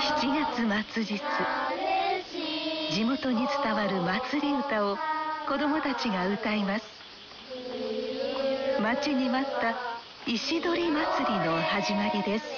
7月末日、地元に伝わる祭り歌を子どもたちが歌います。待ちに待った石鳥祭りの始まりです。